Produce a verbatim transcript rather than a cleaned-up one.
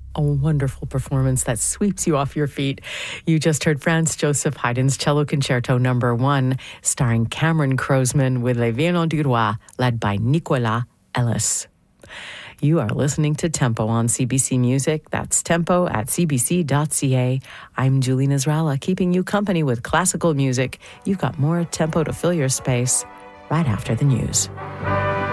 A wonderful performance that sweeps you off your feet. You just heard Franz Joseph Haydn's Cello Concerto Number One, starring Cameron Croasman with Les Violons du Roi, led by Nicolas Ellis. You are listening to Tempo on C B C Music. That's tempo at c b c dot c a. I'm Julie Nasrallah, keeping you company with classical music. You've got more Tempo to fill your space right after the news.